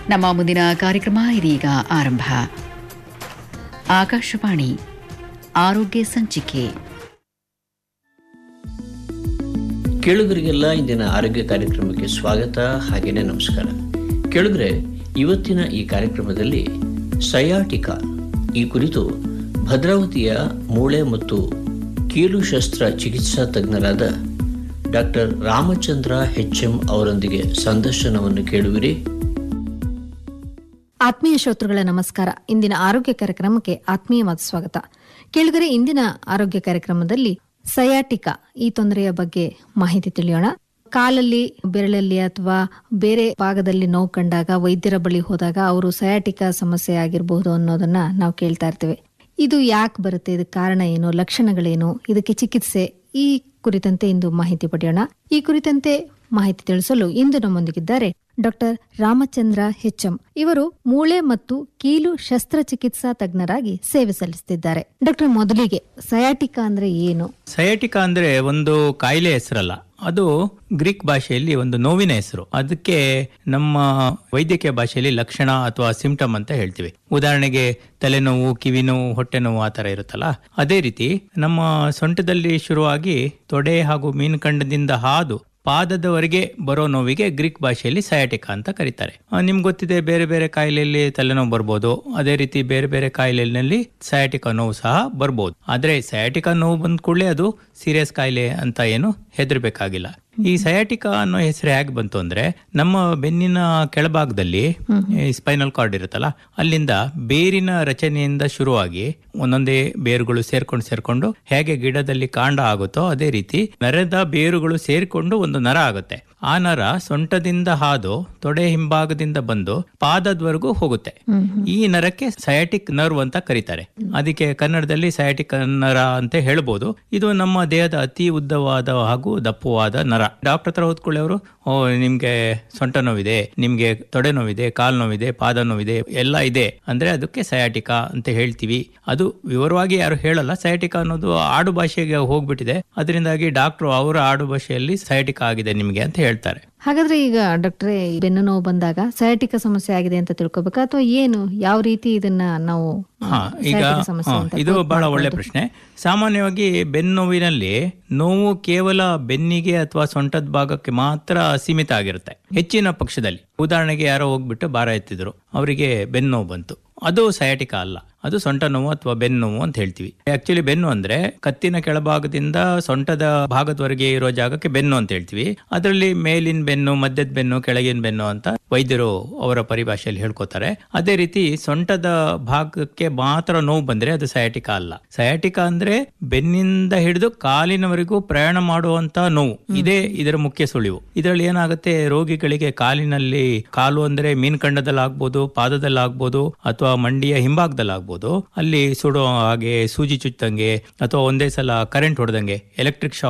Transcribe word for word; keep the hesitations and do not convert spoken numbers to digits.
ನಮ್ಮ ಮುಂದಿನ ಕಾರ್ಯಕ್ರಮ ಇದೀಗ ಆರಂಭ. ಆಕಾಶವಾಣಿ ಆರೋಗ್ಯ ಸಂಚಿಕೆ. ಕೇಳುಗರಿಗೆಲ್ಲ ಇಂದಿನ ಆರೋಗ್ಯ ಕಾರ್ಯಕ್ರಮಕ್ಕೆ ಸ್ವಾಗತ, ಹಾಗೇನೆ ನಮಸ್ಕಾರ. ಕೇಳುಗರೆ, ಇವತ್ತಿನ ಈ ಕಾರ್ಯಕ್ರಮದಲ್ಲಿ ಸಯಾಟಿಕಾ ಈ ಕುರಿತು ಭದ್ರಾವತಿಯ ಮೂಳೆ ಮತ್ತು ಕೀಲು ಶಸ್ತ್ರ ಚಿಕಿತ್ಸಾ ತಜ್ಞರಾದ ಡಾಕ್ಟರ್ ರಾಮಚಂದ್ರ ಎಚ್ ಎಂ ಅವರೊಂದಿಗೆ ಸಂದರ್ಶನವನ್ನು ಕೇಳುವಿರಿ. ಆತ್ಮೀಯ ಶ್ರೋತೃಗಳ ನಮಸ್ಕಾರ. ಇಂದಿನ ಆರೋಗ್ಯ ಕಾರ್ಯಕ್ರಮಕ್ಕೆ ಆತ್ಮೀಯವಾದ ಸ್ವಾಗತ. ಕೇಳುಗರೆ, ಇಂದಿನ ಆರೋಗ್ಯ ಕಾರ್ಯಕ್ರಮದಲ್ಲಿ ಸಯಾಟಿಕಾ ಈ ತೊಂದರೆಯ ಬಗ್ಗೆ ಮಾಹಿತಿ ತಿಳಿಯೋಣ. ಕಾಲಲ್ಲಿ, ಬೆರಳಲ್ಲಿ ಅಥವಾ ಬೇರೆ ಭಾಗದಲ್ಲಿ ನೋವು ಕಂಡಾಗ ವೈದ್ಯರ ಬಳಿ ಹೋದಾಗ ಅವರು ಸಯಾಟಿಕಾ ಸಮಸ್ಯೆ ಆಗಿರಬಹುದು ಅನ್ನೋದನ್ನ ನಾವು ಕೇಳ್ತಾ ಇರ್ತೇವೆ. ಇದು ಯಾಕೆ ಬರುತ್ತೆ, ಇದಕ್ಕೆ ಕಾರಣ ಏನು, ಲಕ್ಷಣಗಳೇನು, ಇದಕ್ಕೆ ಚಿಕಿತ್ಸೆ, ಈ ಕುರಿತಂತೆ ಇಂದು ಮಾಹಿತಿ ಪಡೆಯೋಣ. ಈ ಕುರಿತಂತೆ ಮಾಹಿತಿ ತಿಳಿಸಲು ಇಂದು ನಮ್ಮೊಂದಿಗಿದ್ದಾರೆ ಡಾಕ್ಟರ್ ರಾಮಚಂದ್ರ ಎಚ್ ಎಂ. ಇವರು ಮೂಳೆ ಮತ್ತು ಕೀಲು ಶಸ್ತ್ರಚಿಕಿತ್ಸಾ ತಜ್ಞರಾಗಿ ಸೇವೆ ಸಲ್ಲಿಸುತ್ತಿದ್ದಾರೆ. ಡಾಕ್ಟರ್, ಮೊದಲಿಗೆ ಸಯಾಟಿಕಾ ಅಂದ್ರೆ ಏನು? ಸಯಾಟಿಕಾ ಅಂದ್ರೆ ಒಂದು ಕಾಯಿಲೆ ಹೆಸರಲ್ಲ, ಅದು ಗ್ರೀಕ್ ಭಾಷೆಯಲ್ಲಿ ಒಂದು ನೋವಿನ ಹೆಸರು. ಅದಕ್ಕೆ ನಮ್ಮ ವೈದ್ಯಕೀಯ ಭಾಷೆಯಲ್ಲಿ ಲಕ್ಷಣ ಅಥವಾ ಸಿಂಪ್ಟಮ್ ಅಂತ ಹೇಳ್ತೀವಿ. ಉದಾಹರಣೆಗೆ ತಲೆನೋವು, ಕಿವಿ ನೋವು, ಹೊಟ್ಟೆ ನೋವು ಆ ತರ ಇರುತ್ತಲ್ಲ, ಅದೇ ರೀತಿ ನಮ್ಮ ಸೊಂಟದಲ್ಲಿ ಶುರುವಾಗಿ ತೊಡೆ ಹಾಗೂ ಮೀನುಖಂಡದಿಂದ ಹಾದು ಪಾದದವರೆಗೆ ಬರೋ ನೋವಿಗೆ ಗ್ರೀಕ್ ಭಾಷೆಯಲ್ಲಿ ಸಯಾಟಿಕಾ ಅಂತ ಕರೀತಾರೆ. ನಿಮ್ಗೆ ಗೊತ್ತಿದೆ, ಬೇರೆ ಬೇರೆ ಕಾಯಿಲೆಯಲ್ಲಿ ತಲೆನೋವು ಬರ್ಬೋದು, ಅದೇ ರೀತಿ ಬೇರೆ ಬೇರೆ ಕಾಯಿಲೆಯಲ್ಲಿ ಸಯಾಟಿಕಾ ನೋವು ಸಹ ಬರ್ಬೋದು. ಆದ್ರೆ ಸಯಾಟಿಕಾ ನೋವು ಬಂದ ಕೂಡಲೇ ಅದು ಸೀರಿಯಸ್ ಕಾಯಿಲೆ ಅಂತ ಏನು ಹೆದರ್ಬೇಕಾಗಿಲ್ಲ. ಈ ಸಯಾಟಿಕಾ ಅನ್ನೋ ಹೆಸರು ಹೇಗೆ ಬಂತು ಅಂದ್ರೆ, ನಮ್ಮ ಬೆನ್ನಿನ ಕೆಳಭಾಗದಲ್ಲಿ ಸ್ಪೈನಲ್ ಕಾರ್ಡ್ ಇರುತ್ತಲ್ಲ, ಅಲ್ಲಿಂದ ಬೇರಿನ ರಚನೆಯಿಂದ ಶುರುವಾಗಿ ಒಂದೊಂದೇ ಬೇರುಗಳು ಸೇರ್ಕೊಂಡು ಸೇರ್ಕೊಂಡು ಹೇಗೆ ಗಿಡದಲ್ಲಿ ಕಾಂಡ ಆಗುತ್ತೋ ಅದೇ ರೀತಿ ನರದ ಬೇರುಗಳು ಸೇರ್ಕೊಂಡು ಒಂದು ನರ ಆಗುತ್ತೆ. ಆ ನರ ಸೊಂಟದಿಂದ ಹಾದು ತೊಡೆ ಹಿಂಭಾಗದಿಂದ ಬಂದು ಪಾದದವರೆಗೂ ಹೋಗುತ್ತೆ. ಈ ನರಕ್ಕೆ ಸಯಾಟಿಕ್ ನರ್ವ್ ಅಂತ ಕರೀತಾರೆ. ಅದಕ್ಕೆ ಕನ್ನಡದಲ್ಲಿ ಸಯಾಟಿಕ್ ನರ ಅಂತ ಹೇಳ್ಬೋದು. ಇದು ನಮ್ಮ ದೇಹದ ಅತಿ ಉದ್ದವಾದ ಹಾಗೂ ದಪ್ಪವಾದ ನರ. ಡಾಕ್ಟರ್ ಹತ್ರ ಹೋದ್ಕೊಳ್ಳಿ ಅವರು, ಓ ನಿಮ್ಗೆ ಸೊಂಟ ನೋವಿದೆ, ನಿಮ್ಗೆ ತೊಡೆ ನೋವಿದೆ, ಕಾಲು ನೋವಿದೆ, ಪಾದ ನೋವಿದೆ, ಎಲ್ಲ ಇದೆ ಅಂದ್ರೆ ಅದಕ್ಕೆ ಸಯಾಟಿಕಾ ಅಂತ ಹೇಳ್ತೀವಿ. ಅದು ವಿವರವಾಗಿ ಯಾರು ಹೇಳಲ್ಲ. ಸಯಾಟಿಕಾ ಅನ್ನೋದು ಆಡು ಭಾಷೆಗೆ ಹೋಗ್ಬಿಟ್ಟಿದೆ. ಅದರಿಂದಾಗಿ ಡಾಕ್ಟ್ರು ಅವರ ಆಡು ಭಾಷೆಯಲ್ಲಿ ಸಯಾಟಿಕಾ ಆಗಿದೆ ನಿಮ್ಗೆ ಅಂತ ಹೇಳ್ತಾರೆ. ಹಾಗಾದ್ರೆ ಈಗ ಡಾಕ್ಟ್ರೇ, ಬೆನ್ನು ನೋವು ಬಂದಾಗ ಸಯಾಟಿಕಾ ಸಮಸ್ಯೆ ಆಗಿದೆ ಅಂತ ತಿಳ್ಕೊಬೇಕಾ ಅಥವಾ ಏನು, ಯಾವ ರೀತಿ ಇದನ್ನ ನಾವು? ಹಾ, ಈಗ ಇದು ಬಹಳ ಒಳ್ಳೆ ಪ್ರಶ್ನೆ. ಸಾಮಾನ್ಯವಾಗಿ ಬೆನ್ನು ನೋವಿನಲ್ಲಿ ನೋವು ಕೇವಲ ಬೆನ್ನಿಗೆ ಅಥವಾ ಸೊಂಟದ ಭಾಗಕ್ಕೆ ಮಾತ್ರ ಸೀಮಿತ ಆಗಿರುತ್ತೆ ಹೆಚ್ಚಿನ ಪಕ್ಷದಲ್ಲಿ. ಉದಾಹರಣೆಗೆ ಯಾರೋ ಹೋಗ್ಬಿಟ್ಟು ಭಾರ ಎತ್ತಿದ್ರು, ಅವರಿಗೆ ಬೆನ್ನು ನೋವು ಬಂತು, ಅದು ಸಯಾಟಿಕಾ ಅಲ್ಲ, ಅದು ಸೊಂಟ ನೋವು ಅಥವಾ ಬೆನ್ನು ನೋವು ಅಂತ ಹೇಳ್ತೀವಿ. ಆಕ್ಚುಲಿ ಬೆನ್ನು ಅಂದ್ರೆ ಕತ್ತಿನ ಕೆಳಭಾಗದಿಂದ ಸೊಂಟದ ಭಾಗದವರೆಗೆ ಇರೋ ಜಾಗಕ್ಕೆ ಬೆನ್ನು ಅಂತ ಹೇಳ್ತೀವಿ. ಅದರಲ್ಲಿ ಮೇಲಿನ ಬೆನ್ನು, ಮಧ್ಯದ ಬೆನ್ನು, ಕೆಳಗಿನ ಬೆನ್ನು ಅಂತ ವೈದ್ಯರು ಅವರ ಪರಿಭಾಷೆಯಲ್ಲಿ ಹೇಳ್ಕೊತಾರೆ. ಅದೇ ರೀತಿ ಸೊಂಟದ ಭಾಗಕ್ಕೆ ಮಾತ್ರ ನೋವು ಬಂದ್ರೆ ಅದು ಸಯಾಟಿಕಾ ಅಲ್ಲ. ಸಯಾಟಿಕಾ ಅಂದ್ರೆ ಬೆನ್ನಿಂದ ಹಿಡಿದು ಕಾಲಿನವರೆಗೂ ಪ್ರಯಾಣ ಮಾಡುವಂತ ನೋವು, ಇದೇ ಇದರ ಮುಖ್ಯ ಸುಳಿವು. ಇದರಲ್ಲಿ ಏನಾಗುತ್ತೆ, ರೋಗಿಗಳಿಗೆ ಕಾಲಿನಲ್ಲಿ, ಕಾಲು ಅಂದ್ರೆ ಮೀನ್ಕಂಡದಲ್ಲಿ ಆಗ್ಬೋದು, ಪಾದದಲ್ಲಿ ಆಗ್ಬೋದು, ಅಥವಾ ಮಂಡಿಯ ಹಿಂಭಾಗದಲ್ಲಿ ಆಗ್ಬೋದು, ಅಲ್ಲಿ ಸುಡೋ ಹಾಗೆ, ಸೂಜಿ ಚುಚ್ಚಂಗೆ ಅಥವಾ ಒಂದೇ ಸಲ ಕರೆಂಟ್ ಹೊಡೆದಂಗೆ, ಎಲೆಕ್ಟ್ರಿಕ್ ಶಾಕ್